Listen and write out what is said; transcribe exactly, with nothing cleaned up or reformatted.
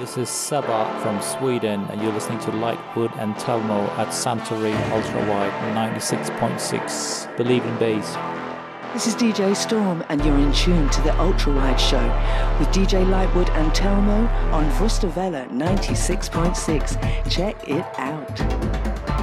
This is Saba from Sweden, and you're listening to Lightwood and Telmo at Santorin Ultra Wide ninety-six point six. Believe in bass. This is D J Storm, and you're in tune to the Ultra Wide Show with D J Lightwood and Telmo on Vustavella ninety-six point six. Check it out.